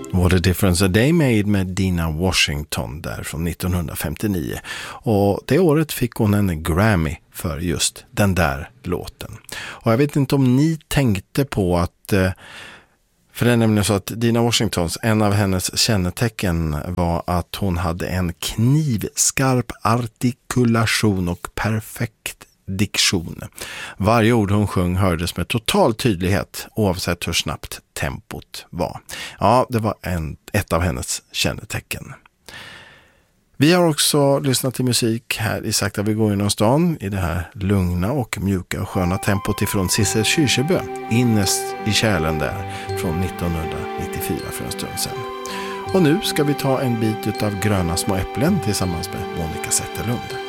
What a Difference a Day Made med Dina Washington där från 1959. Och det året fick hon en Grammy för just den där låten. Och jag vet inte om ni tänkte på att, för det är nämligen så att Dina Washingtons, en av hennes kännetecken var att hon hade en knivskarp artikulation och perfekt diktion. Varje ord hon sjöng hördes med total tydlighet oavsett hur snabbt tempot var. Ja, det var ett av hennes kännetecken. Vi har också lyssnat till musik här i Sakta vi går genom stan i det här lugna och mjuka och sköna tempot ifrån Sissel Kyrkjebø, Innerst i kärlen där från 1994 för en stund sedan. Och nu ska vi ta en bit av Gröna små äpplen tillsammans med Monica Zetterlund.